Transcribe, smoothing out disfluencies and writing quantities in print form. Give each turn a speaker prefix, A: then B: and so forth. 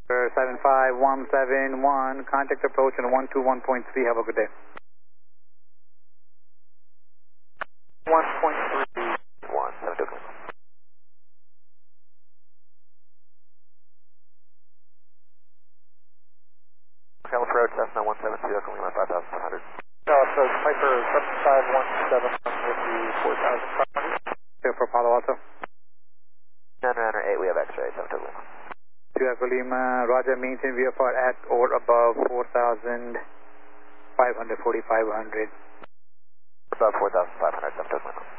A: 75171, contact approach on 121.3. Have a good day.
B: 1.31, 7 Calif Road, Cessna 172, Echo Lima 5,500.
C: Calif Road, Piper 7517 with the 4,500.
A: Here for Palo Alto.
B: 998, we have X-ray, 7 Lima.
A: 2 Echo Lima, Roger, maintain VFR at or above 4,500, 4,500.
B: Above 4,500, 7 Lima.